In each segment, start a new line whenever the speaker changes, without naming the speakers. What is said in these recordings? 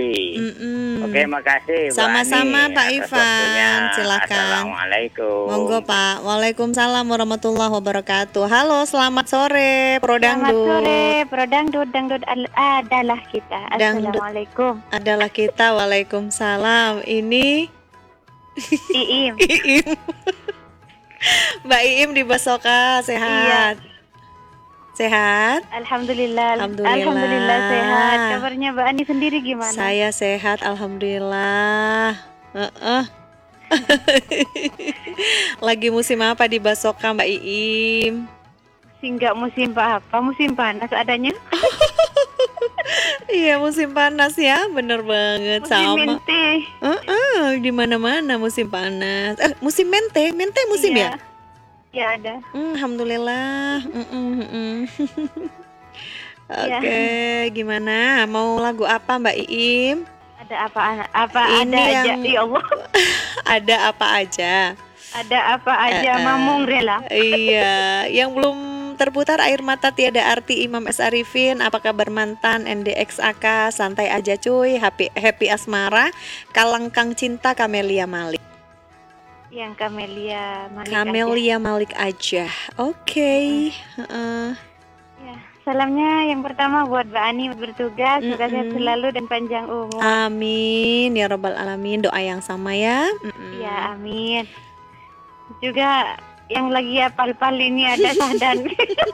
Arimbi. Oke, makasih Mbak
Sama-sama
Ani
Pak
atas
Ivan,
waktunya.
silakan.
Assalamualaikum.
Monggo Pak. Waalaikumsalam warahmatullahi wabarakatuh. Halo, selamat sore Pro
Selamat
Dangdut.
sore, Pro Dangdut. Dangdut adalah kita.
Dangdut.
Assalamualaikum.
Adalah kita. Waalaikumsalam. Ini
Iim.
Iim. Mbak Iim di Basoka, sehat?
Iya.
Sehat?
Alhamdulillah.
Alhamdulillah.
Alhamdulillah sehat. Kabarnya Mbak Ani sendiri gimana?
Saya sehat, alhamdulillah. Lagi musim apa di Basoka, Mbak Iim?
Enggak musim apa? Musim panas adanya.
Iya, musim panas ya, bener banget.
Musim
sama.
mente.
Di mana-mana musim panas. Musim mente musim
Iya.
ya?
Ya ada.
Alhamdulillah.
Iya.
Oke, gimana? Mau lagu apa Mbak Iim?
Ada apa
Ini
ada aja.
yang-
Ya Allah.
Ada apa aja?
Ada apa aja mamung rela.
Iya, yang belum terputar Air Mata Tiada Arti Imam S. Arifin, Apa Kabar Mantan, NDXAK, Santai Aja Cuy, Happy Asmara, Kalangkang Cinta, Kamelia Malik.
Yang Kamelia Malik aja.
Kamelia Malik aja. Oke.
Ya. Salamnya yang pertama buat Mbak Ani bertugas, semoga sehat selalu dan panjang umur.
Amin ya robbal alamin. Doa yang sama ya.
Ya, amin. Juga yang lagi apal-pal ini ada Sahdan.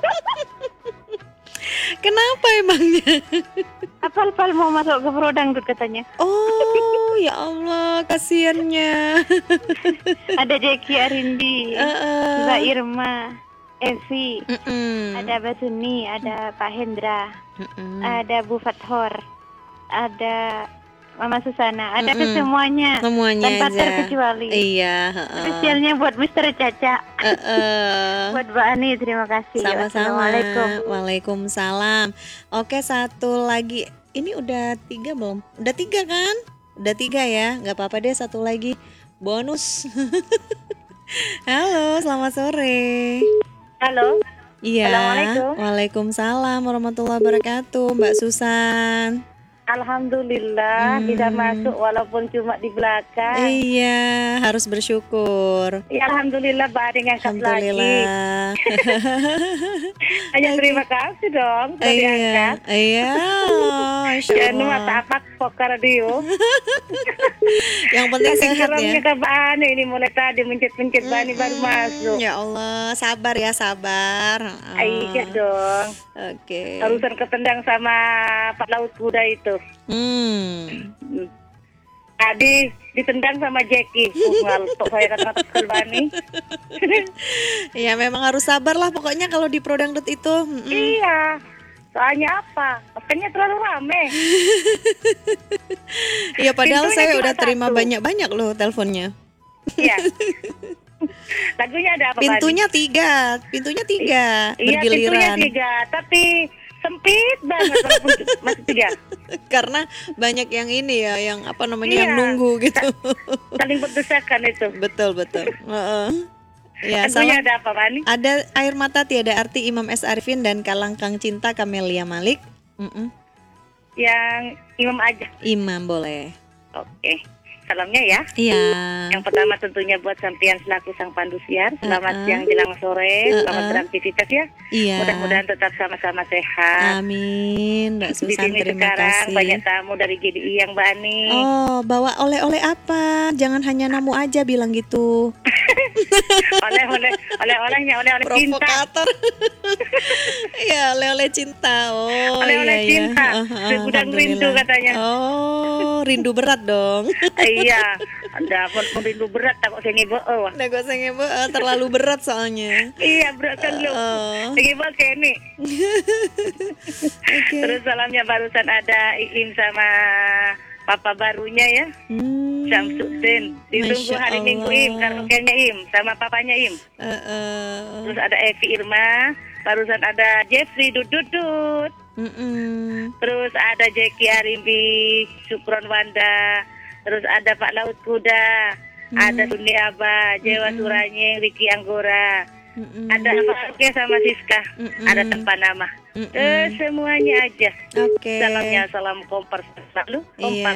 Kenapa emangnya?
Apal-pal mau masuk ke Pro Dangdut katanya.
Oh ya Allah, kasiannya.
Ada Jeki Arindi, Mbak Irma, Evi, ada Basuni, ada Pak Hendra, ada Bu Fathor, ada Mama Susana, ada ke semuanya.
Semuanya
tanpa
aja.
terkecuali.
Iya.
Spesialnya buat Mr. Caca. Buat Mbak Ani, terima kasih.
Sama-sama.
Assalamualaikum.
Waalaikumsalam. Oke, satu lagi. Ini udah 3 belum? Udah 3 kan? Udah 3 ya. Gak apa-apa deh, satu lagi. Bonus. Halo, selamat sore.
Halo.
Iya.
Assalamualaikum.
Waalaikumsalam warahmatullahi wabarakatuh, Mbak Susan.
Alhamdulillah bisa masuk walaupun cuma di belakang.
Iya, harus bersyukur.
Ya, alhamdulillah Mbak Ani ngangkat lagi.
Alhamdulillah.
Hanya terima kasih dong sudah diangkat.
Iya. Masya
Ya, nu
Allah.
mata apa pokok radio.
Yang penting sehat ya.
Ke Mbak Ani ini mulai tadi mencet-mencet Mbak Ani baru masuk.
Ya Allah, sabar ya, sabar.
Iya dong.
Oke.
Harusan ketendang sama Pak Laut Kuda itu. Tadi ditendang sama Jackie. Ngantuk saya kata Mbak Ani.
Ya memang harus sabar lah pokoknya kalau di Pro Dangdut itu.
Iya. Soalnya apa? Makanya terlalu rame.
Iya, padahal
Pintunya
saya
cuma
udah terima
satu.
banyak-banyak loh teleponnya.
Iya. Lagunya ada apa, Mbak Ani?
Pintunya tiga,
Iya, pintunya
bergiliran.
3, tapi sempit banget walaupun masih 3.
Karena banyak yang ini ya, yang apa namanya,
Iya.
yang nunggu gitu.
Saling berdesakan itu.
Betul. Ya,
Lagunya
salam.
ada apa, Mani?
Ada Air Mata Tiada Arti Imam S. Arifin dan Kalangkang Cinta Kamelia Malik.
Yang Imam aja.
Imam boleh.
Oke. Salamnya ya.
Iya.
Yang pertama tentunya buat sampean selaku sang pandu siar. Selamat siang jelang sore. Selamat beraktivitas ya.
Iya.
Mudah-mudahan tetap sama-sama sehat.
Amin, Mbak
Di
Susan,
sini
terima
sekarang
kasih.
banyak tamu dari GDI yang Mbak Ani.
Oh, bawa oleh-oleh apa? Jangan hanya namu aja bilang gitu.
Oleh-olehnya oleh-oleh cinta.
Provokator. Iya, oleh-oleh cinta. Oh,
Oleh-oleh
iya,
cinta.
Iya.
Gudang rindu
Alhamdulillah.
katanya.
Oh, rindu berat dong.
Iya. Anda pun rindu berat tak kok sini wah.
Nah, gue sengnya terlalu berat soalnya.
Iya berat kan lu. Lagi pakai nih.
Oke.
Terus salamnya barusan ada Iim sama papa barunya ya. Syamsuddin. Ditunggu
Masya
hari Minggu
Allah.
Im, karaoke-nya Im sama papanya Im. Terus ada Evi Irma, barusan ada Jeffrey Dudut. Terus ada Jackie Arimbi, Sukron Wanda. Terus ada Pak Laut Kuda, ada Suni Aba, Jewa Suranyeng, Ricky Anggora. Ada Faruqia sama Siska, ada tanpa nama. Semuanya aja.
Oke.
Salamnya salam kompers selalu.
Iya.